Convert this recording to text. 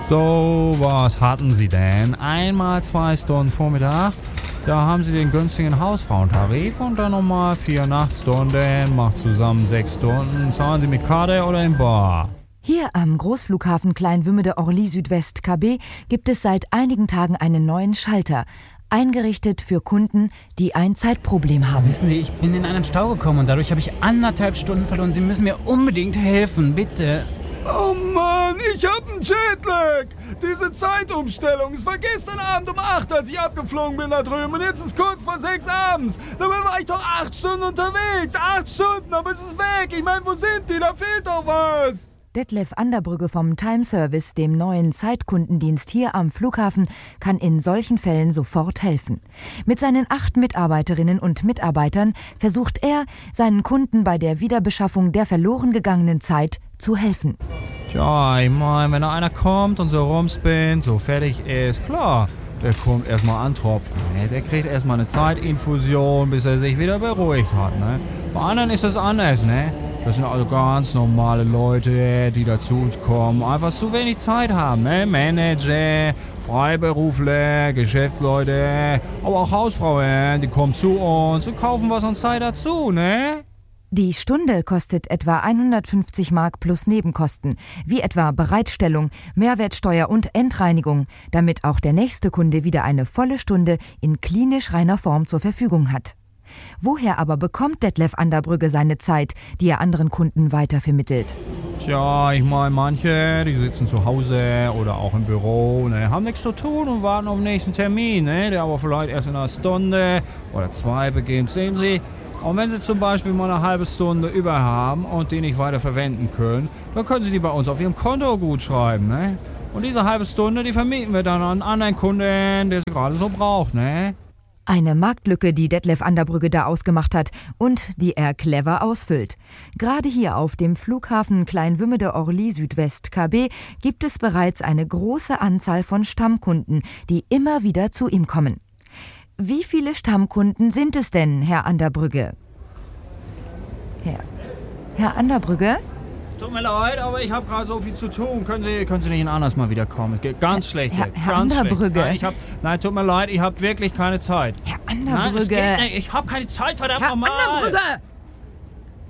So, was hatten Sie denn? Einmal 2 Stunden Vormittag. Da haben Sie den günstigen Hausfrauentarif und dann nochmal 4 Nachtstunden. Macht zusammen 6 Stunden. Zahlen Sie mit Karte oder in Bar? Hier am Großflughafen Kleinwümmede-Orly Südwest KB gibt es seit einigen Tagen einen neuen Schalter. Eingerichtet für Kunden, die ein Zeitproblem haben. Wissen Sie, ich bin in einen Stau gekommen und dadurch habe ich 1,5 Stunden verloren. Sie müssen mir unbedingt helfen, bitte. Oh Mann, ich hab einen Jetlag. Diese Zeitumstellung. Es war gestern Abend um 8, als ich abgeflogen bin da drüben. Und jetzt ist kurz vor 6 abends. Dabei war ich doch 8 Stunden unterwegs. 8 Stunden, aber es ist weg. Ich meine, wo sind die? Da fehlt doch was. Detlef Anderbrügge vom Time Service, dem neuen Zeitkundendienst hier am Flughafen, kann in solchen Fällen sofort helfen. Mit seinen 8 Mitarbeiterinnen und Mitarbeitern versucht er, seinen Kunden bei der Wiederbeschaffung der verloren gegangenen Zeit zu helfen. Tja, ich meine, wenn da einer kommt und so rumspinnt, so fertig ist, klar, der kommt erstmal antropfen. Ne? Der kriegt erstmal eine Zeitinfusion, bis er sich wieder beruhigt hat. Ne? Bei anderen ist das anders, ne? Das sind also ganz normale Leute, die da zu uns kommen, einfach zu wenig Zeit haben, ne? Manager, Freiberufler, Geschäftsleute, aber auch Hausfrauen, die kommen zu uns und kaufen was an Zeit dazu, ne? Die Stunde kostet etwa 150 Mark plus Nebenkosten, wie etwa Bereitstellung, Mehrwertsteuer und Endreinigung, damit auch der nächste Kunde wieder eine volle Stunde in klinisch reiner Form zur Verfügung hat. Woher aber bekommt Detlef Anderbrügge seine Zeit, die er anderen Kunden weitervermittelt? Tja, ich meine, manche, die sitzen zu Hause oder auch im Büro, ne, haben nichts zu tun und warten auf den nächsten Termin, ne, der aber vielleicht erst in einer Stunde oder 2 beginnt, sehen Sie. Und wenn Sie zum Beispiel mal eine halbe Stunde über haben und die nicht weiter verwenden können, dann können Sie die bei uns auf Ihrem Konto gut schreiben, ne? Und diese halbe Stunde, die vermieten wir dann an einen anderen Kunden, der sie gerade so braucht, ne? Eine Marktlücke, die Detlef Anderbrügge da ausgemacht hat und die er clever ausfüllt. Gerade hier auf dem Flughafen Kleinwümmede-Orly Südwest KB gibt es bereits eine große Anzahl von Stammkunden, die immer wieder zu ihm kommen. Wie viele Stammkunden sind es denn, Herr Anderbrügge? Herr Anderbrügge? Tut mir leid, aber ich habe gerade so viel zu tun. Können Sie nicht anders mal wiederkommen? Es geht ganz schlecht jetzt. Herr Ganz Anderbrügge. Schlecht. Nein, tut mir leid, ich habe wirklich keine Zeit. Herr Nein, Anderbrügge. es geht nicht. Ich habe keine Zeit, verdammt Herr nochmal. Anderbrügge!